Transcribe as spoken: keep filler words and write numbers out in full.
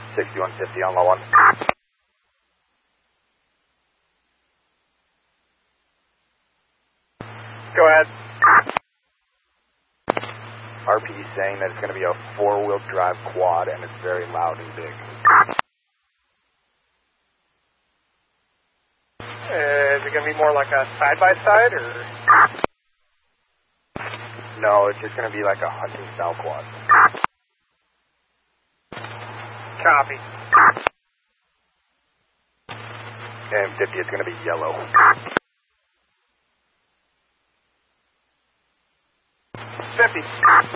sixty-one fifty on low one. Go ahead. R P saying that it's going to be a four-wheel drive quad and it's very loud and big. Uh, is it going to be more like a side-by-side, or? No, it's just going to be like a hunting style quad. Copy. And fifty, it's going to be yellow. fifty.